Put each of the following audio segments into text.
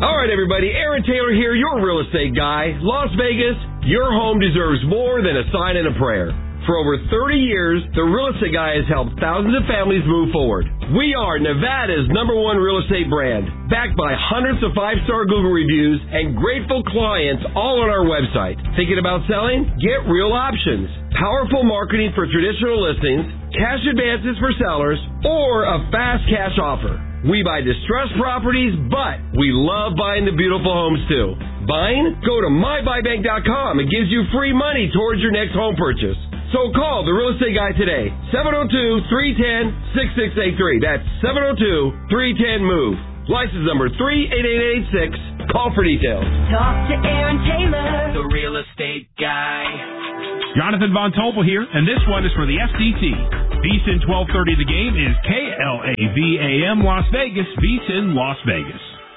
All right, everybody. Aaron Taylor here, your real estate guy. Las Vegas, your home deserves more than a sign and a prayer. For over 30 years, the Real Estate Guy has helped thousands of families move forward. We are Nevada's #1 real estate brand, backed by hundreds of 5-star Google reviews and grateful clients all on our website. Thinking about selling? Get real options. Powerful marketing for traditional listings, cash advances for sellers, or a fast cash offer. We buy distressed properties, but we love buying the beautiful homes too. Buying? Go to mybuybank.com. It gives you free money towards your next home purchase. So call the Real Estate Guy today, 702-310-6683. That's 702-310-MOVE. License number 38886. Call for details. Talk to Aaron Taylor, the Real Estate Guy. Jonathan Von Tobel here, and this one is for the FCT. VSiN 1230 The Game is KLAVAM Las Vegas, VSiN Las Vegas.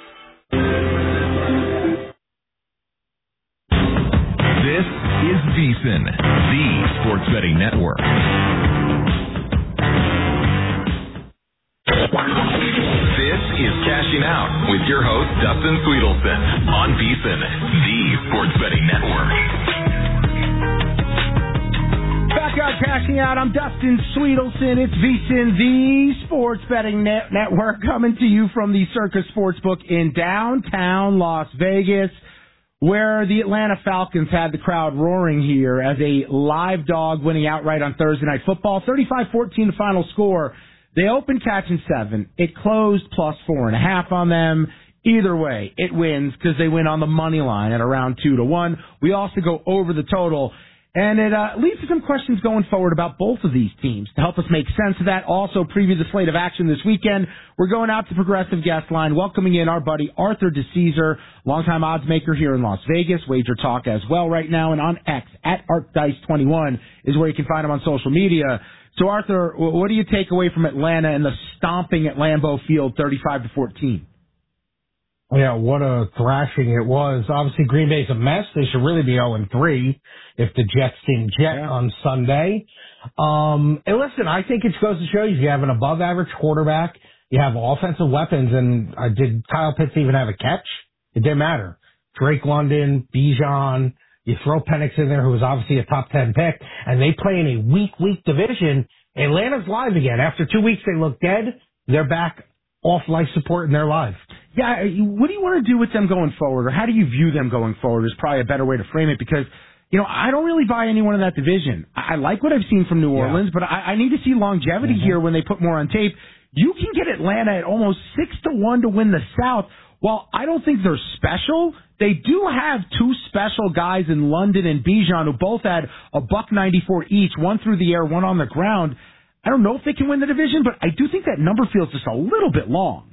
This is VSiN, the sports betting network. This is Cashing Out with your host, Dustin Sweetelson, on VSiN, the sports betting network. Back out Cashing Out. I'm Dustin Sweetelson. It's VSiN, the sports betting network, coming to you from the Circus Sportsbook in downtown Las Vegas, where the Atlanta Falcons had the crowd roaring here as a live dog winning outright on Thursday Night Football. 35-14 the final score. They opened catching 7. It closed plus 4.5 on them. Either way, it wins because they win on the money line at around 2-1. We also go over the total. And it leads to some questions going forward about both of these teams. To help us make sense of that, also preview the slate of action this weekend, we're going out to Progressive Guest Line, welcoming in our buddy Arthur DeCesar, longtime odds maker here in Las Vegas, Wager Talk as well right now, and on X, at ArtDice21 is where you can find him on social media. So Arthur, what do you take away from Atlanta and the stomping at Lambeau Field 35-14? Yeah, what a thrashing it was. Obviously, Green Bay's a mess. They should really be 0-3 if the Jets didn't jet on Sunday. And listen, I think it goes to show you if you have an above-average quarterback, you have offensive weapons, and did Kyle Pitts even have a catch? It didn't matter. Drake London, Bijan, you throw Penix in there, who was obviously a top 10 pick, and they play in a weak division. Atlanta's live again. After 2 weeks, they look dead. They're back off life support and they're live. Yeah, what do you want to do with them going forward, or how do you view them going forward is probably a better way to frame it, because, you know, I don't really buy anyone in that division. I like what I've seen from New Orleans, but I need to see longevity here when they put more on tape. You can get Atlanta at almost 6-1 to win the South. While I don't think they're special, they do have two special guys in London and Bijan who both had $1.94 each, one through the air, one on the ground. I don't know if they can win the division, but I do think that number feels just a little bit long.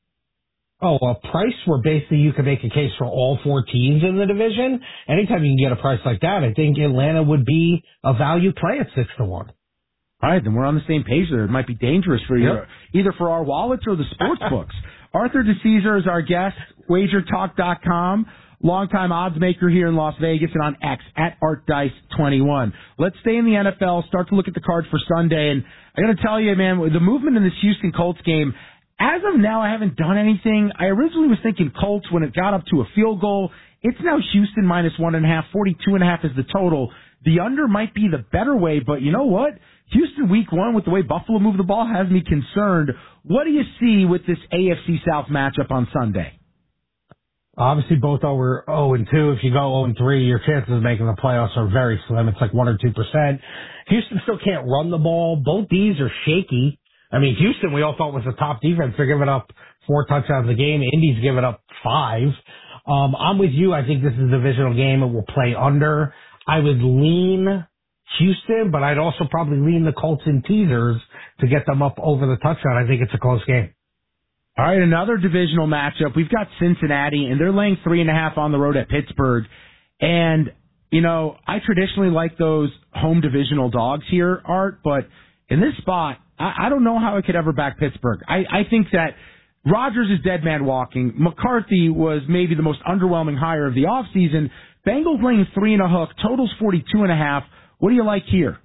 Oh, a price where basically you could make a case for all 4 teams in the division. Anytime you can get a price like that, I think Atlanta would be a value play at 6-1. All right, then we're on the same page there. It might be dangerous for you, either for our wallets or the sports books. Arthur DeCesar is our guest, WagerTalk.com, longtime odds maker here in Las Vegas, and on X, at ArtDice21. Let's stay in the NFL, start to look at the card for Sunday, and I got to tell you, man, the movement in this Houston Colts game, as of now, I haven't done anything. I originally was thinking Colts when it got up to a field goal. It's now Houston minus 1.5, 42.5 is the total. The under might be the better way, but you know what? Houston week 1 with the way Buffalo moved the ball has me concerned. What do you see with this AFC South matchup on Sunday? Obviously, both over 0-2. If you go 0-3, your chances of making the playoffs are very slim. It's like 1 or 2%. Houston still can't run the ball. Both Ds are shaky. I mean, Houston, we all thought was the top defense. They're giving up 4 touchdowns a game. Indy's giving up 5. I'm with you. I think this is a divisional game. It will play under. I would lean Houston, but I'd also probably lean the Colts in teasers to get them up over the touchdown. I think it's a close game. All right, another divisional matchup. We've got Cincinnati, and they're laying 3.5 on the road at Pittsburgh. And, you know, I traditionally like those home divisional dogs here, Art, but in this spot, I don't know how I could ever back Pittsburgh. I think that Rodgers is dead man walking. McCarthy was maybe the most underwhelming hire of the offseason. Bengals laying 3.5, totals 42.5. What do you like here?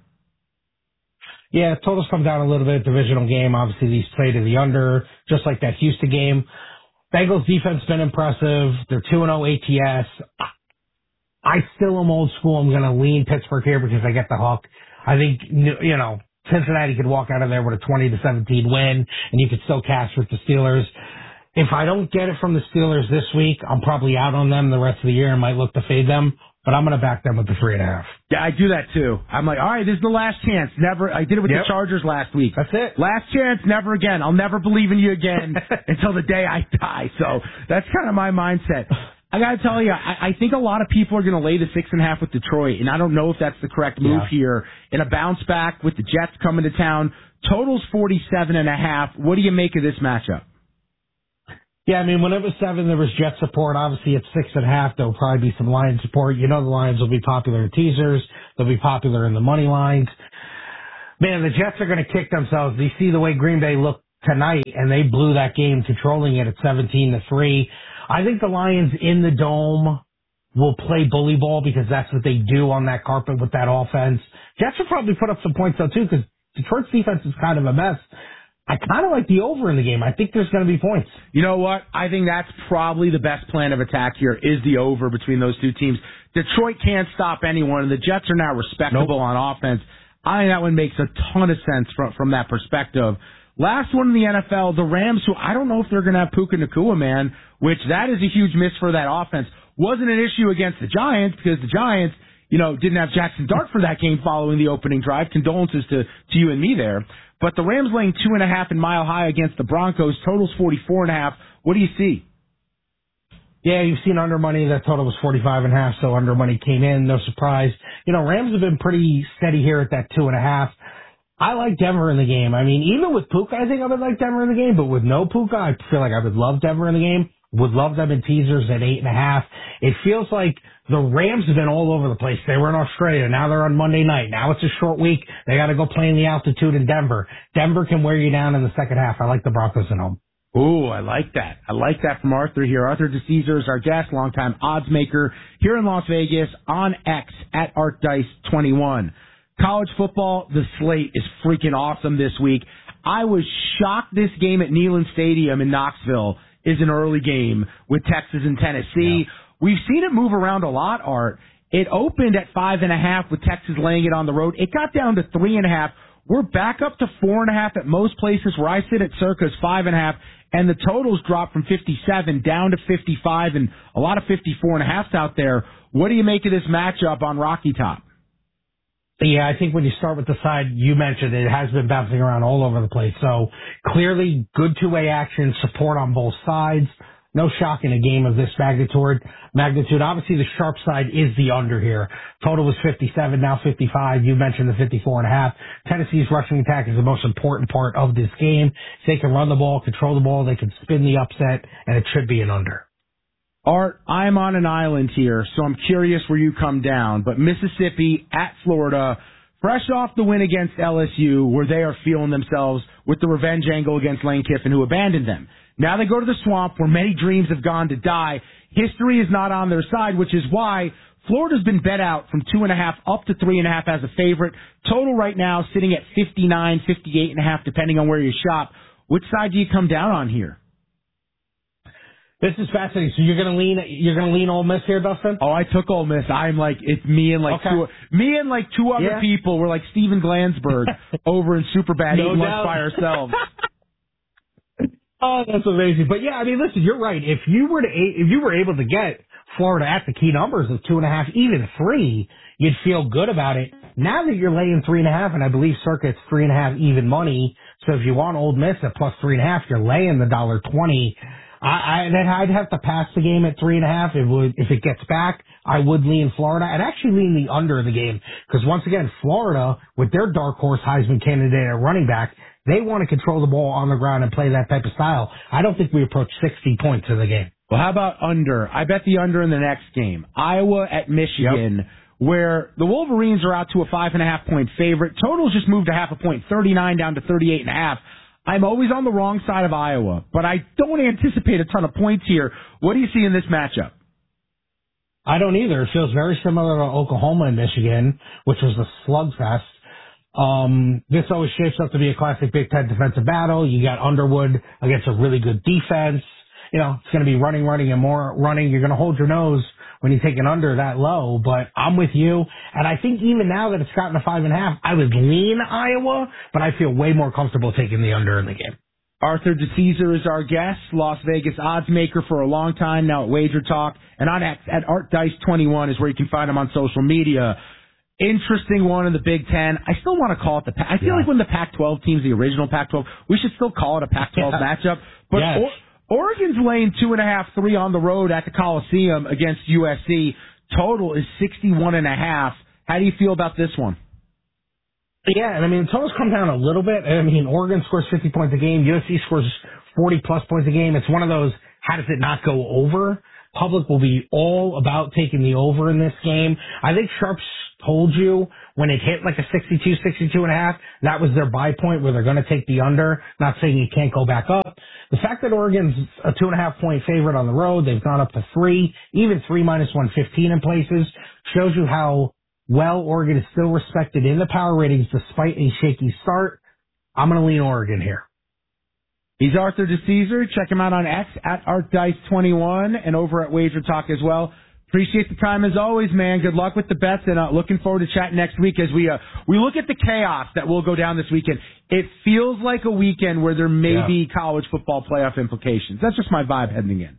Yeah, totals come down a little bit. Divisional game, obviously these play to the under, just like that Houston game. Bengals defense been impressive. They're 2-0 ATS. I still am old school. I'm going to lean Pittsburgh here because I get the hook. I think, Cincinnati could walk out of there with a 20-17 win, and you could still cash with the Steelers. If I don't get it from the Steelers this week, I'm probably out on them the rest of the year and might look to fade them, but I'm going to back them with the 3.5. Yeah, I do that too. I'm like, all right, this is the last chance. Never. I did it with the Chargers last week. That's it. Last chance, never again. I'll never believe in you again until the day I die. So that's kind of my mindset. I got to tell you, I think a lot of people are going to lay the 6.5 with Detroit, and I don't know if that's the correct move here. In a bounce back with the Jets coming to town, total's 47.5. What do you make of this matchup? Yeah, I mean, when it was 7, there was Jet support. Obviously, at 6.5, there'll probably be some Lions support. You know the Lions will be popular in teasers. They'll be popular in the money lines. Man, the Jets are going to kick themselves. You see the way Green Bay looked tonight, and they blew that game, controlling it at 17-3. I think the Lions in the Dome will play bully ball because that's what they do on that carpet with that offense. Jets will probably put up some points, though, too, because Detroit's defense is kind of a mess. I kind of like the over in the game. I think there's going to be points. You know what? I think that's probably the best plan of attack here is the over between those two teams. Detroit can't stop anyone, and the Jets are now respectable on offense. I think that one makes a ton of sense from that perspective. Last one in the NFL, the Rams, who I don't know if they're going to have Puka Nacua, man, which that is a huge miss for that offense. Wasn't an issue against the Giants because the Giants, didn't have Jackson Dart for that game following the opening drive. Condolences to you and me there. But the Rams laying 2.5 in Mile High against the Broncos. Total's 44.5. What do you see? Yeah, you've seen under money. That total was 45.5, so under money came in. No surprise. Rams have been pretty steady here at that 2.5. I like Denver in the game. I mean, even with Puka, I think I would like Denver in the game. But with no Puka, I feel like I would love Denver in the game. Would love them in teasers at 8.5. It feels like the Rams have been all over the place. They were in Australia. Now they're on Monday night. Now it's a short week. They got to go play in the altitude in Denver. Denver can wear you down in the second half. I like the Broncos at home. Ooh, I like that. I like that from Arthur here. Arthur DeCesar is our guest, longtime odds maker here in Las Vegas on X at ArtDice21. College football, the slate is freaking awesome this week. I was shocked this game at Neyland Stadium in Knoxville is an early game with Texas and Tennessee. Yeah. We've seen it move around a lot, Art. It opened at 5.5 with Texas laying it on the road. It got down to 3.5. We're back up to 4.5 at most places where I sit at Circa's 5.5, and the totals dropped from 57 down to 55 and a lot of 54.5s out there. What do you make of this matchup on Rocky Top? Yeah, I think when you start with the side you mentioned, it has been bouncing around all over the place. So clearly good two-way action, support on both sides. No shock in a game of this magnitude. Obviously, the sharp side is the under here. Total was 57, now 55. You mentioned the 54.5. Tennessee's rushing attack is the most important part of this game. If they can run the ball, control the ball, they can spin the upset, and it should be an under. Art, I'm on an island here, so I'm curious where you come down. But Mississippi at Florida, fresh off the win against LSU, where they are feeling themselves with the revenge angle against Lane Kiffin, who abandoned them. Now they go to the Swamp, where many dreams have gone to die. History is not on their side, which is why Florida's been bet out from 2.5 up to 3.5 as a favorite. Total right now sitting at 59, 58.5, depending on where you shop. Which side do you come down on here? This is fascinating. So you're gonna lean Ole Miss here, Dustin? Oh, I took Ole Miss. I'm like, it's me and two other people. We're like Steven Glansberg over in Superbad eating lunch by ourselves. Oh, that's amazing. But yeah, I mean, listen, you're right. If you were able to get Florida at the key numbers of 2.5, even 3, you'd feel good about it. Now that you're laying 3.5, and I believe Circa it's 3.5 even money. So if you want Ole Miss at plus 3.5, you're laying the $1.20. I'd have to pass the game at 3.5. If it gets back, I would lean Florida. I'd actually lean the under of the game because once again, Florida with their dark horse Heisman candidate at running back, they want to control the ball on the ground and play that type of style. I don't think we approach 60 points in the game. Well, how about under? I bet the under in the next game. Iowa at Michigan, where the Wolverines are out to a 5.5 point favorite. Totals just moved a half a point, 39 down to 38.5. I'm always on the wrong side of Iowa, but I don't anticipate a ton of points here. What do you see in this matchup? I don't either. It feels very similar to Oklahoma and Michigan, which was a slugfest. This always shapes up to be a classic Big Ten defensive battle. You got Underwood against a really good defense. it's going to be running and more running. You're going to hold your nose when you take an under that low, but I'm with you. And I think even now that it's gotten to 5.5, I would lean Iowa, but I feel way more comfortable taking the under in the game. Arthur DeCesar is our guest, Las Vegas odds maker for a long time now at Wager Talk. And on at ArtDice21 is where you can find him on social media. Interesting one in the Big Ten. I still want to call it the I feel like when the Pac-12 team's the original Pac-12, we should still call it a Pac-12 matchup. But Oregon's laying 2.5, 3 on the road at the Coliseum against USC. Total is 61.5. How do you feel about this one? Yeah, and I mean, the total's come down a little bit. I mean, Oregon scores 50 points a game. USC scores 40-plus points a game. It's one of those, how does it not go over? Public will be all about taking the over in this game. I think Sharps told you when it hit like a 62.5, that was their buy point where they're going to take the under. Not saying you can't go back up. The fact that Oregon's a 2.5 point favorite on the road, they've gone up to 3, even 3 minus 115 in places, shows you how well Oregon is still respected in the power ratings despite a shaky start. I'm going to lean Oregon here. He's Arthur DeCesar. Check him out on X at ArtDice21 and over at Wager Talk as well. Appreciate the time as always, man. Good luck with the bets, and looking forward to chatting next week as we look at the chaos that will go down this weekend. It feels like a weekend where there may be college football playoff implications. That's just my vibe heading in.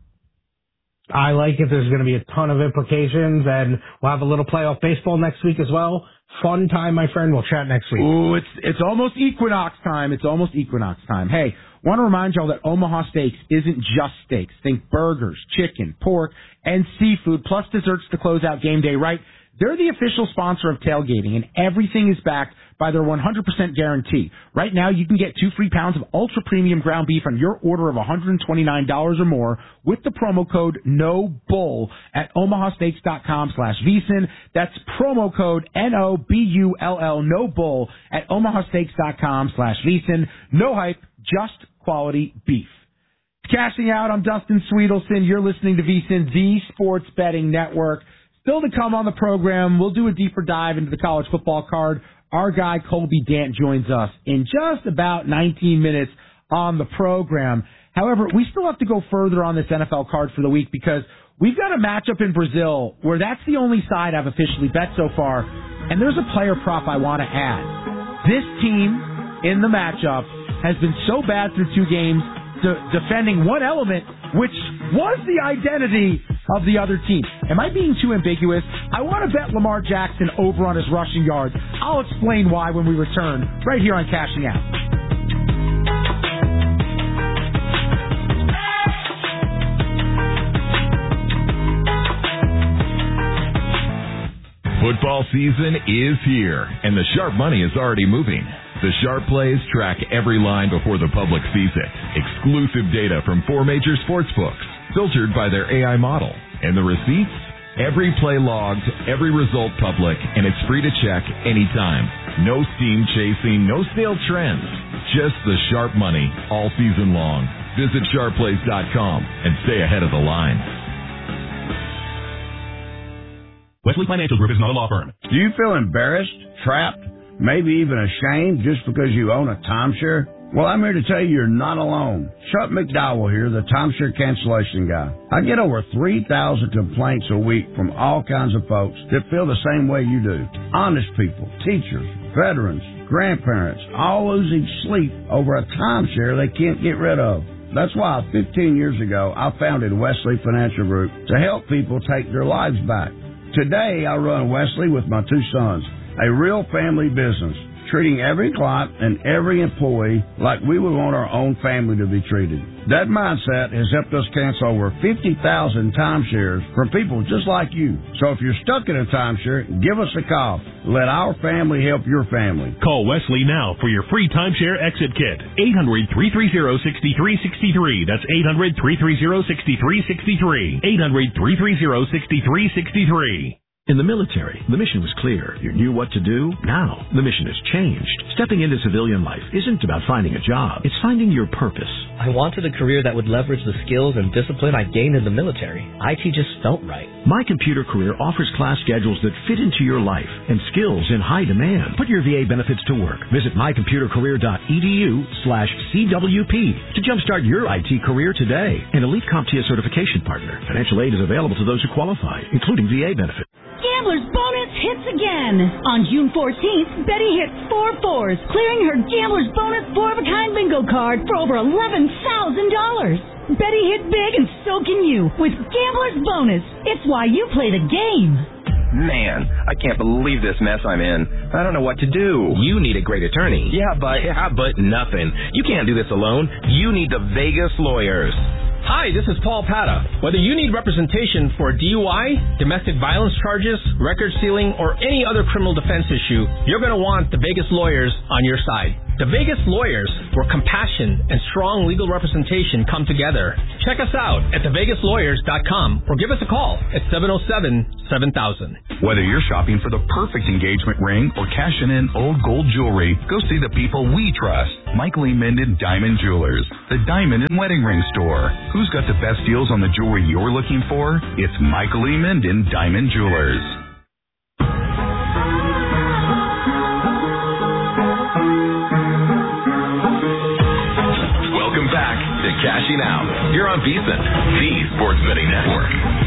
I like it. There's going to be a ton of implications, and we'll have a little playoff baseball next week as well. Fun time, my friend. We'll chat next week. Ooh, it's almost equinox time. It's almost equinox time. Hey, want to remind y'all that Omaha Steaks isn't just steaks. Think burgers, chicken, pork, and seafood, plus desserts to close out game day, right? They're the official sponsor of tailgating, and everything is backed by their 100% guarantee. Right now, you can get 2 free pounds of ultra-premium ground beef on your order of $129 or more with the promo code NOBULL at omahasteaks.com/VSiN. That's promo code NOBULL, NOBULL at omahasteaks.com/VSiN. No hype, just quality beef. Cashing out, I'm Dustin Sweetelson. You're listening to VSiN, the Sports Betting Network. Still to come on the program, we'll do a deeper dive into the college football card. Our guy Colby Dant joins us in just about 19 minutes on the program. However, we still have to go further on this NFL card for the week because we've got a matchup in Brazil where that's the only side I've officially bet so far, and there's a player prop I want to add. This team in the matchup has been so bad through 2 games, defending one element, which was the identity of the other team. Am I being too ambiguous? I want to bet Lamar Jackson over on his rushing yards. I'll explain why when we return, right here on Cashing Out. Football season is here, and the sharp money is already moving. The Sharp Plays track every line before the public sees it. Exclusive data from 4 major sports books, filtered by their AI model. And the receipts? Every play logged, every result public, and it's free to check anytime. No steam chasing, no stale trends. Just the sharp money all season long. Visit sharpplays.com and stay ahead of the line. Wesley Financial Group is not a law firm. Do you feel embarrassed, trapped, maybe even ashamed just because you own a timeshare? Well, I'm here to tell you you're not alone. Chuck McDowell here, the timeshare cancellation guy. I get over 3,000 complaints a week from all kinds of folks that feel the same way you do. Honest people, teachers, veterans, grandparents, all losing sleep over a timeshare they can't get rid of. That's why 15 years ago, I founded Wesley Financial Group to help people take their lives back. Today, I run Wesley with my 2 sons, a real family business, treating every client and every employee like we would want our own family to be treated. That mindset has helped us cancel over 50,000 timeshares from people just like you. So if you're stuck in a timeshare, give us a call. Let our family help your family. Call Wesley now for your free timeshare exit kit. 800-330-6363. That's 800-330-6363. 800-330-6363. In the military, the mission was clear. You knew what to do. Now, the mission has changed. Stepping into civilian life isn't about finding a job. It's finding your purpose. I wanted a career that would leverage the skills and discipline I gained in the military. IT just felt right. My Computer Career offers class schedules that fit into your life and skills in high demand. Put your VA benefits to work. Visit mycomputercareer.edu/CWP to jumpstart your IT career today. An elite CompTIA certification partner. Financial aid is available to those who qualify, including VA benefits. Gambler's Bonus hits again. On June 14th, Betty hit 4 4s, clearing her Gambler's Bonus 4-of-a-kind bingo card for over $11,000. Betty hit big and so can you with Gambler's Bonus. It's why you play the game. Man, I can't believe this mess I'm in. I don't know what to do. You need a great attorney. Yeah, but nothing. You can't do this alone. You need the Vegas lawyers. Hi, this is Paul Pata. Whether you need representation for DUI, domestic violence charges, record sealing, or any other criminal defense issue, you're going to want the Vegas lawyers on your side. The Vegas lawyers, where compassion and strong legal representation come together. Check us out at thevegaslawyers.com or give us a call at 707-7000. Whether you're shopping for the perfect engagement ring or cashing in old gold jewelry, go see the people we trust. Michael E. Minden Diamond Jewelers, the diamond and wedding ring store. Who's got the best deals on the jewelry you're looking for? It's Michael E. Minden Diamond Jewelers. Welcome back to Cashing Out. You're on VSiN, the Sports Betting Network.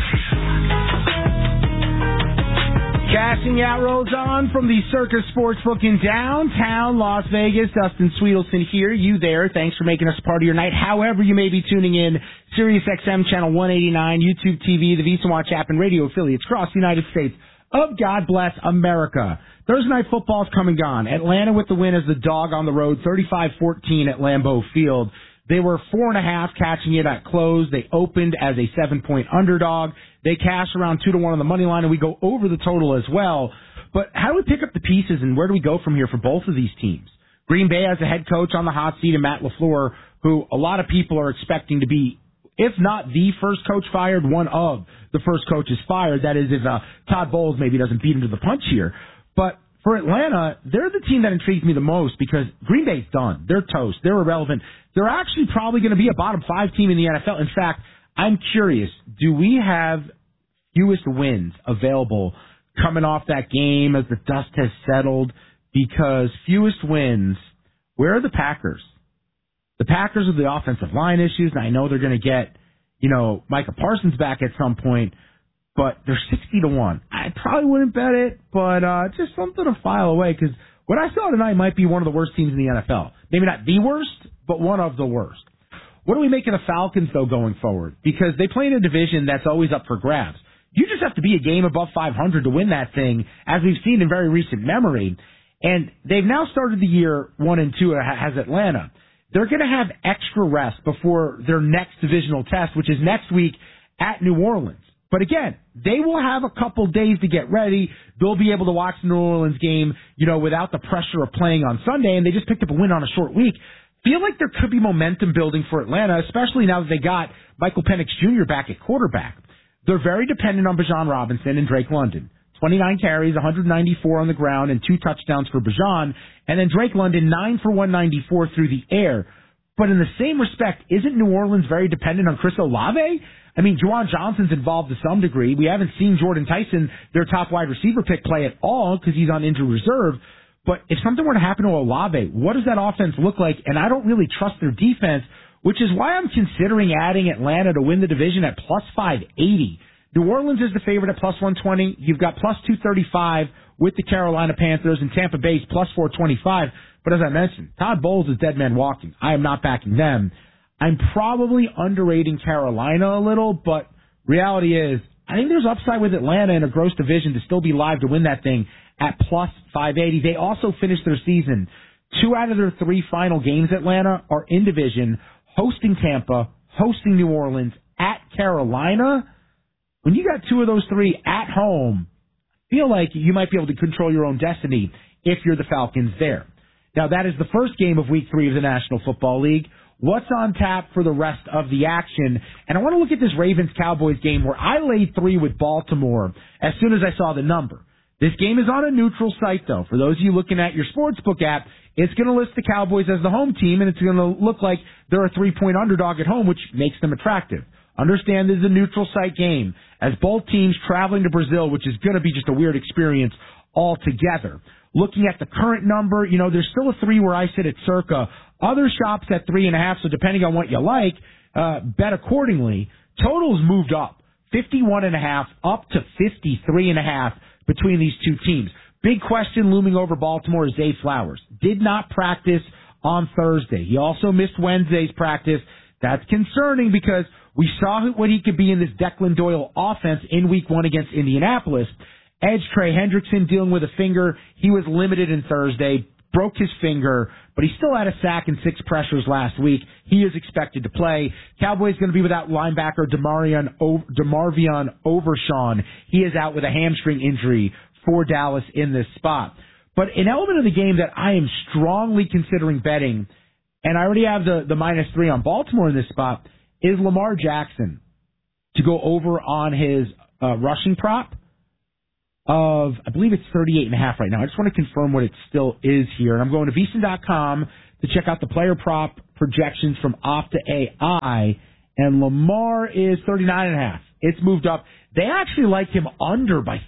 Cashing Out rolls on from the Circus Sportsbook in downtown Las Vegas. Dustin Sweetelson here, you there. Thanks for making us a part of your night. However you may be tuning in, Sirius XM Channel 189, YouTube TV, the VSiN Watch app, and radio affiliates across the United States of God Bless America. Thursday Night Football's come and gone. Atlanta with the win as the dog on the road, 35-14 at Lambeau Field. They were 4.5 catching it at close. They opened as a 7-point underdog. They cash around 2-1 on the money line, and we go over the total as well. But how do we pick up the pieces, and where do we go from here for both of these teams? Green Bay has a head coach on the hot seat, and Matt LaFleur, who a lot of people are expecting to be, if not the first coach fired, one of the first coaches fired. That is, if Todd Bowles maybe doesn't beat him to the punch here. But for Atlanta, they're the team that intrigues me the most because Green Bay's done. They're toast. They're irrelevant. They're actually probably going to be a bottom 5 team in the NFL. In fact, I'm curious, do we have fewest wins available coming off that game as the dust has settled? Because fewest wins, where are the Packers? The Packers have the offensive line issues, and I know they're going to get, Micah Parsons back at some point, but they're 60-1. I probably wouldn't bet it, but just something to file away, because what I saw tonight might be one of the worst teams in the NFL. Maybe not the worst, but one of the worst. What do we make of the Falcons, though, going forward? Because they play in a division that's always up for grabs. You just have to be a game above 500 to win that thing, as we've seen in very recent memory. And they've now started the year 1-2 as Atlanta. They're going to have extra rest before their next divisional test, which is next week at New Orleans. But again, they will have a couple days to get ready. They'll be able to watch the New Orleans game, without the pressure of playing on Sunday, and they just picked up a win on a short week. Feel like there could be momentum building for Atlanta, especially now that they got Michael Penix Jr. back at quarterback. They're very dependent on Bijan Robinson and Drake London. 29 carries, 194 on the ground, and 2 touchdowns for Bijan. And then Drake London, 9 for 194 through the air. But in the same respect, isn't New Orleans very dependent on Chris Olave? I mean, Juwan Johnson's involved to some degree. We haven't seen Jordan Tyson, their top wide receiver pick, play at all because he's on injured reserve. But if something were to happen to Olave, what does that offense look like? And I don't really trust their defense, which is why I'm considering adding Atlanta to win the division at plus 580. New Orleans is the favorite at plus 120. You've got plus 235 with the Carolina Panthers, and Tampa Bay's plus 425. But as I mentioned, Todd Bowles is dead man walking. I am not backing them. I'm probably underrating Carolina a little, but reality is, I think there's upside with Atlanta in a gross division to still be live to win that thing at plus 580. They also finished their season. 2 out of their 3 final games, Atlanta, are in division, hosting Tampa, hosting New Orleans, at Carolina. When you got 2 of those 3 at home, I feel like you might be able to control your own destiny if you're the Falcons there. Now, that is the first game of Week 3 of the National Football League. what's on tap for the rest of the action. And I want to look at this Ravens-Cowboys game where I laid 3 with Baltimore as soon as I saw the number. This game is on a neutral site, though. For those of you looking at your sportsbook app, it's going to list the Cowboys as the home team, and it's going to look like they're a 3-point underdog at home, which makes them attractive. Understand this is a neutral site game, as both teams traveling to Brazil, which is going to be just a weird experience altogether. Looking at the current number, there's still a 3 where I sit at circa. Other shops at 3.5, so depending on what you like, bet accordingly. Totals moved up, 51.5 up to 53.5 between these two teams. Big question looming over Baltimore is Zay Flowers. Did not practice on Thursday. He also missed Wednesday's practice. That's concerning because we saw what he could be in this Declan Doyle offense in Week 1 against Indianapolis. Edge Trey Hendrickson dealing with a finger. He was limited in Thursday, broke his finger, but he still had a sack and 6 pressures last week. He is expected to play. Cowboys going to be without linebacker DeMarvion Overshawn. He is out with a hamstring injury for Dallas in this spot. But an element of the game that I am strongly considering betting, and I already have the -3 on Baltimore in this spot, is Lamar Jackson to go over on his rushing prop of, I believe it's 38.5 right now. I just want to confirm what it still is here. And I'm going to VSiN.com to check out the player prop projections from Opta AI, and Lamar is 39.5. It's moved up. They actually like him under by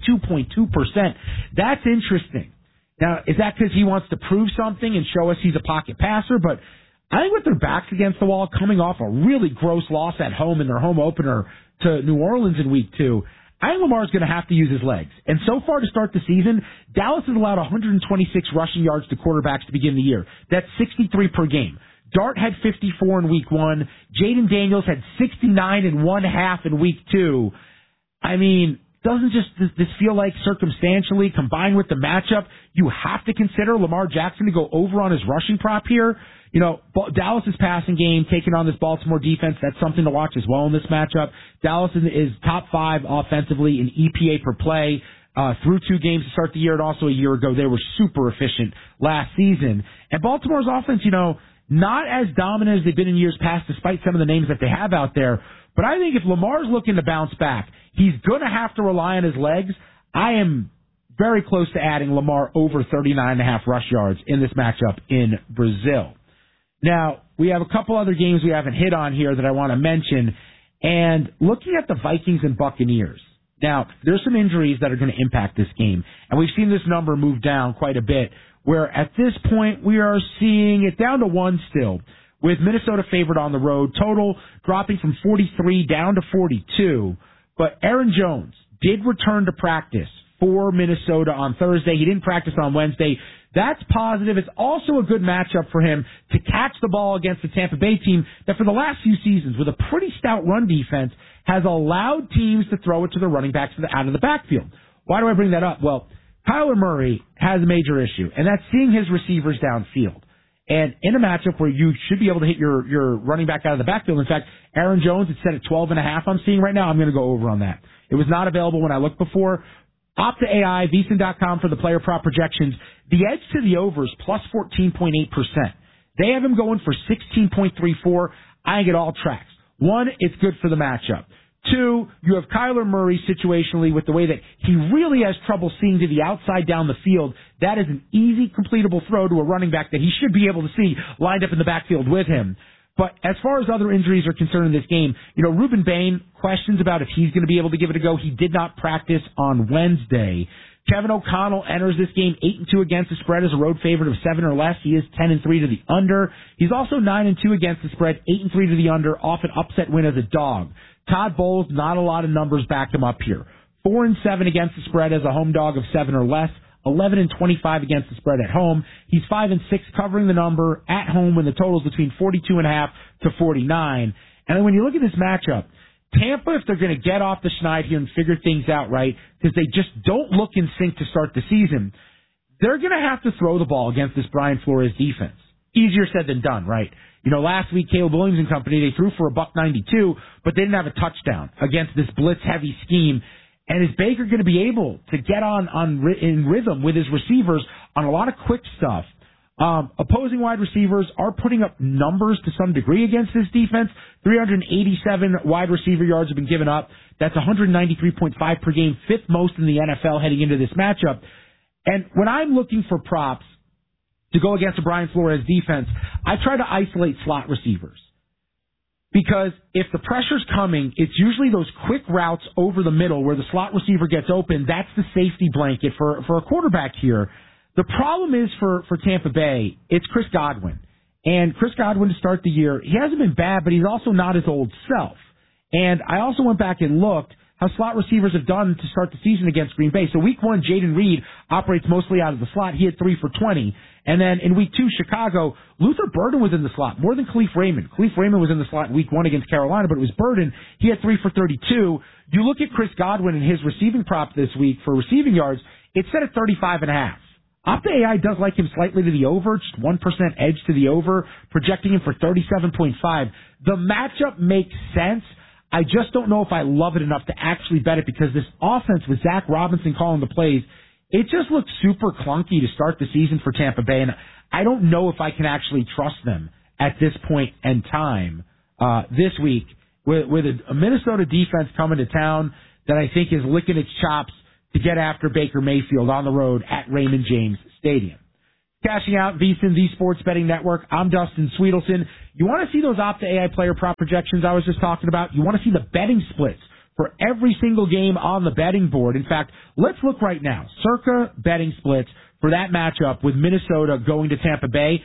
32.2%. That's interesting. Now, is that because he wants to prove something and show us he's a pocket passer? But I think with their backs against the wall, coming off a really gross loss at home in their home opener to New Orleans in Week 2, I think Lamar's going to have to use his legs. And so far to start the season, Dallas has allowed 126 rushing yards to quarterbacks to begin the year. That's 63 per game. Dart had 54 in Week 1. Jaden Daniels had 69.5 in Week 2. I mean, doesn't this feel like circumstantially, combined with the matchup, you have to consider Lamar Jackson to go over on his rushing prop here? Dallas's passing game taking on this Baltimore defense, that's something to watch as well in this matchup. Dallas is top 5 offensively in EPA per play through 2 games to start the year, and also a year ago they were super efficient last season. And Baltimore's offense, not as dominant as they've been in years past, despite some of the names that they have out there. But I think if Lamar's looking to bounce back, he's going to have to rely on his legs. I am very close to adding Lamar over 39.5 rush yards in this matchup in Brazil. Now, we have a couple other games we haven't hit on here that I want to mention. And looking at the Vikings and Buccaneers, now, there's some injuries that are going to impact this game. And we've seen this number move down quite a bit, where at this point we are seeing it down to 1 still, with Minnesota favored on the road, total dropping from 43 down to 42. But Aaron Jones did return to practice for Minnesota on Thursday. He didn't practice on Wednesday. That's positive. It's also a good matchup for him to catch the ball against the Tampa Bay team that for the last few seasons, with a pretty stout run defense, has allowed teams to throw it to the running backs out of the backfield. Why do I bring that up? Well, Kyler Murray has a major issue, and that's seeing his receivers downfield. And in a matchup where you should be able to hit your running back out of the backfield, in fact, Aaron Jones, it's set at 12.5 I'm seeing right now. I'm going to go over on that. It was not available when I looked before. Opta AI, VSiN.com for the player prop projections. The edge to the over is plus 14.8%. They have him going for 16.34. I think it all tracks. 1, it's good for the matchup. 2, you have Kyler Murray situationally with the way that he really has trouble seeing to the outside down the field. That is an easy completable throw to a running back that he should be able to see lined up in the backfield with him. But as far as other injuries are concerned in this game, Reuben Bain, questions about if he's going to be able to give it a go. He did not practice on Wednesday. Kevin O'Connell enters this game 8-2 against the spread as a road favorite of 7 or less. He is 10-3 to the under. He's also 9-2 against the spread, 8-3 to the under, off an upset win as a dog. Todd Bowles, not a lot of numbers back him up here. 4-7 against the spread as a home dog of 7 or less. 11-25 against the spread at home. He's 5-6 covering the number at home when the total is between 42.5 to 49. And then when you look at this matchup, Tampa, if they're going to get off the schneid here and figure things out right, because they just don't look in sync to start the season, they're going to have to throw the ball against this Brian Flores defense. Easier said than done, right? Last week, Caleb Williams and company, they threw for $192, but they didn't have a touchdown against this blitz-heavy scheme. And is Baker going to be able to get in rhythm with his receivers on a lot of quick stuff, Opposing wide receivers are putting up numbers to some degree against this defense. 387 wide receiver yards have been given up. That's 193.5 per game, fifth most in the NFL heading into this matchup. And when I'm looking for props to go against a Brian Flores defense, I try to isolate slot receivers. Because if the pressure's coming, it's usually those quick routes over the middle where the slot receiver gets open. That's the safety blanket for a quarterback here. The problem is for Tampa Bay, it's Chris Godwin. And Chris Godwin to start the year, he hasn't been bad, but he's also not his old self. And I also went back and looked how slot receivers have done to start the season against Green Bay. So week 1, Jaden Reed operates mostly out of the slot. He had 3 for 20. And then in week 2, Chicago, Luther Burden was in the slot more than Khalif Raymond. Khalif Raymond was in the slot in week 1 against Carolina, but it was Burden. He had 3 for 32. You look at Chris Godwin and his receiving prop this week for receiving yards, it's set at 35.5. Opta AI does like him slightly to the over, just 1% edge to the over, projecting him for 37.5. The matchup makes sense. I just don't know if I love it enough to actually bet it because this offense with Zach Robinson calling the plays, it just looks super clunky to start the season for Tampa Bay, and I don't know if I can actually trust them at this point in time this week with a Minnesota defense coming to town that I think is licking its chops to get after Baker Mayfield on the road at Raymond James Stadium. Cashing out VSiN, the Sports Betting Network. I'm Dustin Sweetelson. You want to see those Opta AI player prop projections I was just talking about? You want to see the betting splits for every single game on the betting board. In fact, let's look right now. Circa betting splits for that matchup with Minnesota going to Tampa Bay.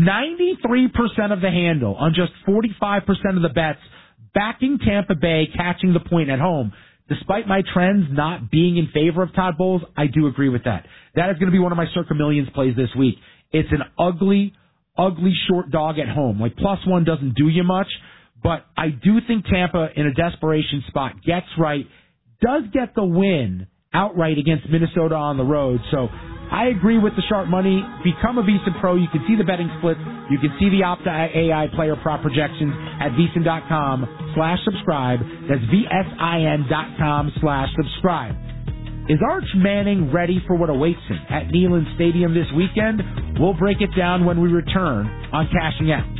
93% of the handle on just 45% of the bets backing Tampa Bay catching the point at home. Despite my trends not being in favor of Todd Bowles, I do agree with that. That is going to be one of my Circa Millions plays this week. It's an ugly short dog at home. Like +1 doesn't do you much, but I do think Tampa in a desperation spot gets right, does get the win outright against Minnesota on the road. So I agree with the sharp money. Become a VSiN Pro. You can see the betting splits. You can see the Opta AI player prop projections at VSiN.com/subscribe. That's VSIN.com/subscribe. Is Arch Manning ready for what awaits him at Neyland Stadium this weekend? We'll break it down when we return on Cashing Out.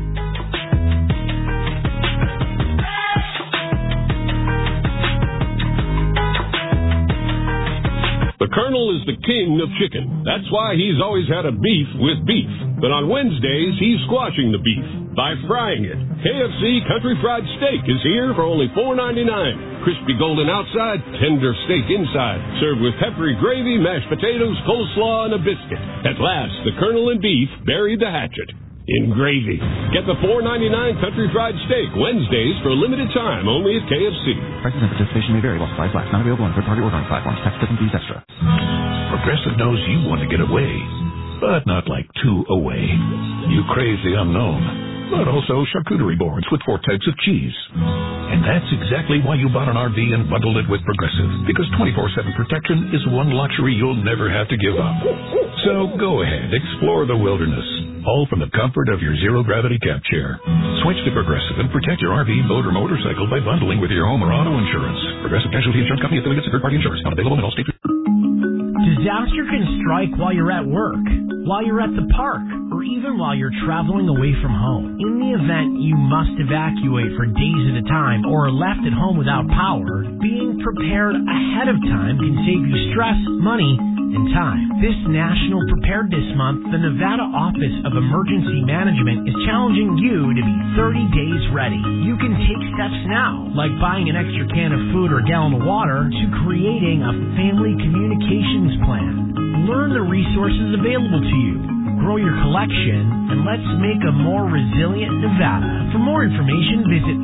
The Colonel is the king of chicken. That's why he's always had a beef with beef. But on Wednesdays, he's squashing the beef by frying it. KFC Country Fried Steak is here for only $4.99. Crispy golden outside, tender steak inside. Served with peppery gravy, mashed potatoes, coleslaw, and a biscuit. At last, the Colonel and beef buried the hatchet in gravy. Get the $4.99 Country Fried Steak Wednesdays for a limited time only at KFC. Prices and participation may vary while supplies last. Not available on third-party ordering platforms. Tax and fees extra. Progressive knows you want to get away, but not like too away. You crave the unknown, but also charcuterie boards with 4 types of cheese. And that's exactly why you bought an RV and bundled it with Progressive, because 24/7 protection is one luxury you'll never have to give up. So go ahead, explore the wilderness, all from the comfort of your zero-gravity camp chair. Switch to Progressive and protect your RV, boat, or motorcycle by bundling with your home or auto insurance. Progressive Casualty Insurance Company affiliates of third-party insurance. Not available in all states. Disaster can strike while you're at work, while you're at the park, or even while you're traveling away from home. In the event you must evacuate for days at a time or are left at home without power, being prepared ahead of time can save you stress, money, and time. This National Preparedness Month, the Nevada Office of Emergency Management is challenging you to be 30 days ready. You can take steps now, like buying an extra can of food or a gallon of water, to creating a family communications plan. Learn the resources available to you, grow your collection, and let's make a more resilient Nevada. For more information, visit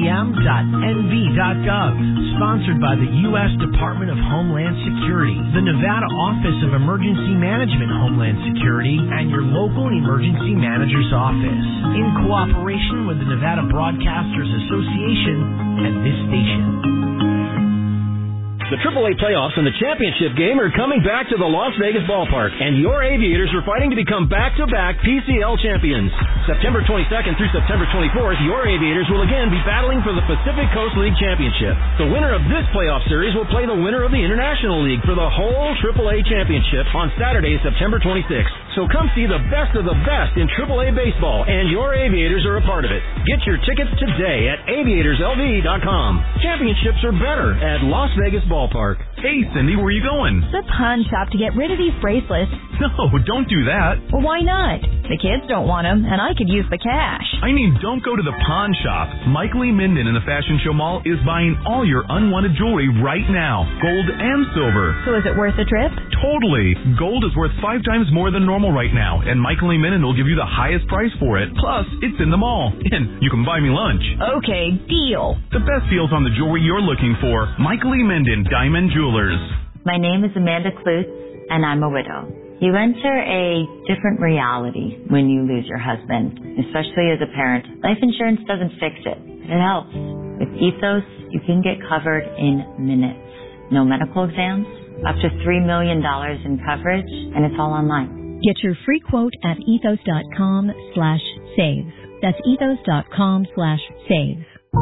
oem.nv.gov. Sponsored by the U.S. Department of Homeland Security, the Nevada Office of Emergency Management Homeland Security, and your local emergency manager's office. In cooperation with the Nevada Broadcasters Association and this station. The AAA playoffs and the championship game are coming back to the Las Vegas ballpark, and your Aviators are fighting to become back-to-back PCL champions. September 22nd through September 24th, your Aviators will again be battling for the Pacific Coast League Championship. The winner of this playoff series will play the winner of the International League for the whole AAA championship on Saturday, September 26th. So come see the best of the best in AAA baseball, and your Aviators are a part of it. Get your tickets today at aviatorslv.com. Championships are better at Las Vegas Ballpark. Hey, Cindy, where are you going? The pawn shop to get rid of these bracelets. No, don't do that. Well, why not? The kids don't want them, and I could use the cash. I mean, don't go to the pawn shop. Mike Lee Minden in the Fashion Show Mall is buying all your unwanted jewelry right now, gold and silver. So is it worth the trip? Totally. Gold is worth 5 times more than normal right now, and Michael Lee Minden will give you the highest price for it. Plus, it's in the mall, and you can buy me lunch. Okay, deal. The best deals on the jewelry you're looking for. Michael Lee Minden, Diamond Jewelers. My name is Amanda Klutz, and I'm a widow. You enter a different reality when you lose your husband, especially as a parent. Life insurance doesn't fix it, but it helps. With Ethos, you can get covered in minutes. No medical exams, up to $3 million in coverage, and it's all online. Get your free quote at ethos.com/saves. That's ethos.com/saves.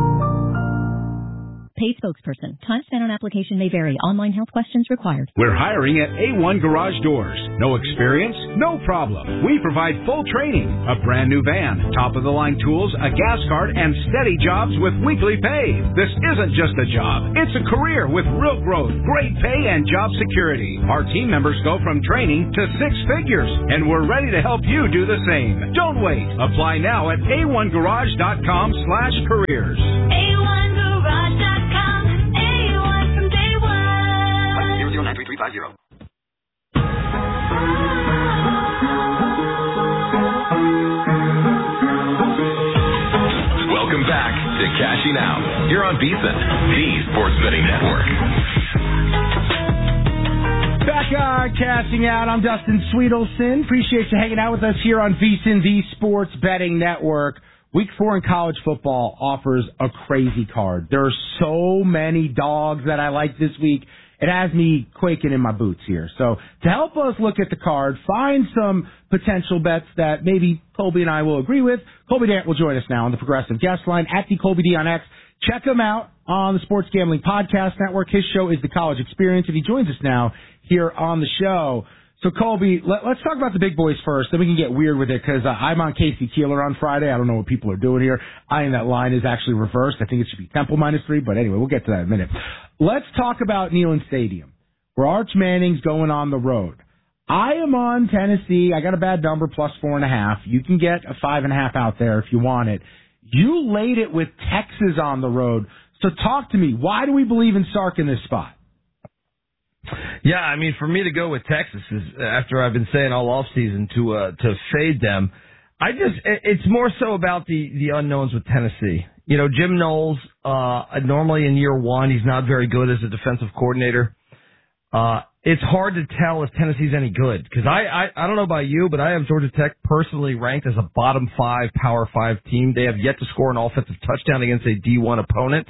Paid spokesperson. Time spent on application may vary. Online health questions required. We're hiring at A1 Garage Doors. No experience? No problem. We provide full training, a brand new van, top-of-the-line tools, a gas card, and steady jobs with weekly pay. This isn't just a job. It's a career with real growth, great pay, and job security. Our team members go from training to 6 figures, and we're ready to help you do the same. Don't wait. Apply now at a1garage.com/careers. A1garage.com. A1 from day one. 009350. Welcome back to Cashing Out. Here on VSiN, the Sports Betting Network. Back on Cashing Out. I'm Dustin Sweetelson. Appreciate you hanging out with us here on VSiN, the Sports Betting Network. Week 4 in college football offers a crazy card. There are so many dogs that I like this week. It has me quaking in my boots here. So to help us look at the card, find some potential bets that maybe Colby and I will agree with, Colby Dant will join us now on the Progressive Guest Line at the Colby D on X. Check him out on the Sports Gambling Podcast Network. His show is The College Experience, and he joins us now here on the show. So, Colby, let's talk about the big boys first. Then we can get weird with it because I'm on Casey Keeler on Friday. I don't know what people are doing here. I think that line is actually reversed. I think it should be Temple -3, but anyway, we'll get to that in a minute. Let's talk about Neyland Stadium, where Arch Manning's going on the road. I am on Tennessee. I got a bad number, +4.5. You can get a 5.5 out there if you want it. You laid it with Texas on the road. So talk to me. Why do we believe in Sark in this spot? Yeah, I mean, for me to go with Texas is after I've been saying all offseason to fade them. It's more so about the unknowns with Tennessee. You know, Jim Knowles, normally in year one, he's not very good as a defensive coordinator. It's hard to tell if Tennessee's any good because I don't know about you, but I have Georgia Tech personally ranked as a bottom 5 Power 5 team. They have yet to score an offensive touchdown against a D1 opponent.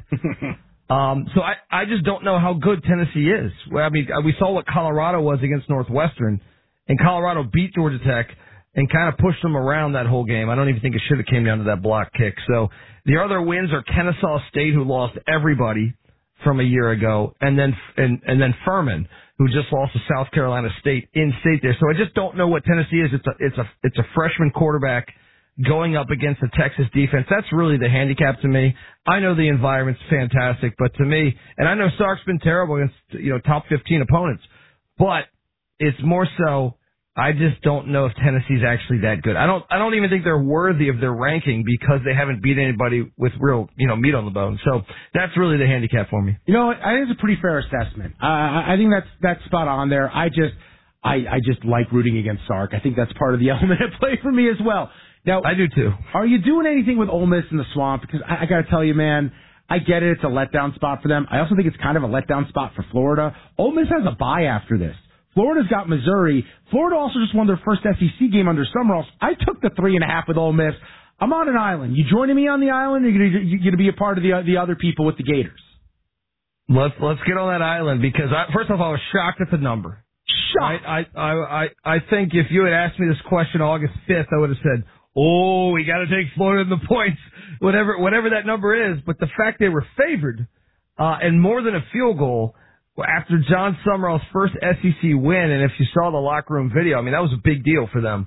So I just don't know how good Tennessee is. Well, I mean, we saw what Colorado was against Northwestern, and Colorado beat Georgia Tech and kind of pushed them around that whole game. I don't even think it should have came down to that block kick. So the other wins are Kennesaw State, who lost everybody from a year ago, and then Furman, who just lost to South Carolina State in state there. So I just don't know what Tennessee is. It's a freshman quarterback going up against the Texas defense. That's really the handicap to me. I know the environment's fantastic, but to me, and I know Sark's been terrible against, top 15 opponents, but it's more so I just don't know if Tennessee's actually that good. I don't even think they're worthy of their ranking because they haven't beat anybody with real, meat on the bone. So that's really the handicap for me. You know what? I think it's a pretty fair assessment. I think that's spot on there. I just like rooting against Sark. I think that's part of the element at play for me as well. Now, I do too. Are you doing anything with Ole Miss in the swamp? Because I got to tell you, man, I get it. It's a letdown spot for them. I also think it's kind of a letdown spot for Florida. Ole Miss has a bye after this. Florida's got Missouri. Florida also just won their first SEC game under Summerall. I took the 3.5 with Ole Miss. I'm on an island. You joining me on the island, or you're going to be a part of the other people with the Gators? Let's get on that island because first off, I was shocked at the number. Shocked. I think if you had asked me this question August 5th, I would have said, "Oh, we got to take Florida in the points," whatever that number is. But the fact they were favored and more than a field goal, after John Summerall's first SEC win, and if you saw the locker room video, I mean, that was a big deal for them.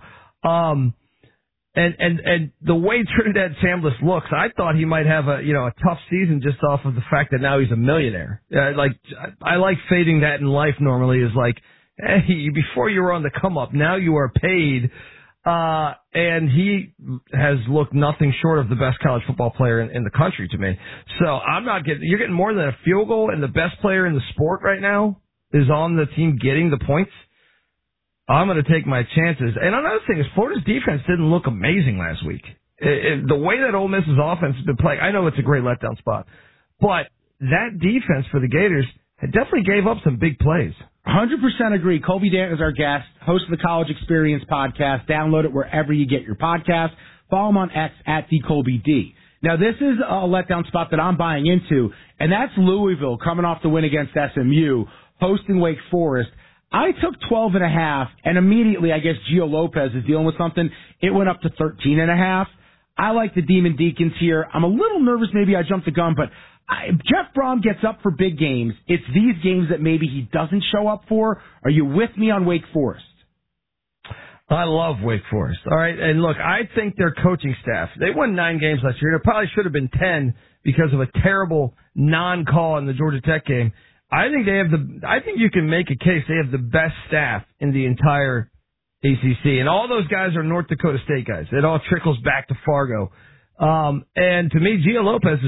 And the way Trinidad Chambliss looks, I thought he might have a tough season just off of the fact that now he's a millionaire. I like fading that in life normally is like, hey, before you were on the come up, now you are paid. And he has looked nothing short of the best college football player in the country to me. So you're getting more than a field goal, and the best player in the sport right now is on the team getting the points. I'm going to take my chances. And another thing is Florida's defense didn't look amazing last week. The way that Ole Miss's offense has been playing, I know it's a great letdown spot, but that defense for the Gators definitely gave up some big plays. 100% agree. Colby Dant is our guest, host of the College Experience podcast. Download it wherever you get your podcast. Follow him on X at @TheColbyD. Now, this is a letdown spot that I'm buying into, and that's Louisville coming off the win against SMU, hosting Wake Forest. I took 12.5, and immediately, I guess Gio Lopez is dealing with something. It went up to 13.5. I like the Demon Deacons here. I'm a little nervous. Maybe I jumped the gun, but Jeff Brom gets up for big games. It's these games that maybe he doesn't show up for. Are you with me on Wake Forest? I love Wake Forest. All right. And look, I think their coaching staff, they won 9 games last year. There probably should have been 10 because of a terrible non-call in the Georgia Tech game. I think you can make a case they have the best staff in the entire ACC. And all those guys are North Dakota State guys. It all trickles back to Fargo. And to me, Gio Lopez is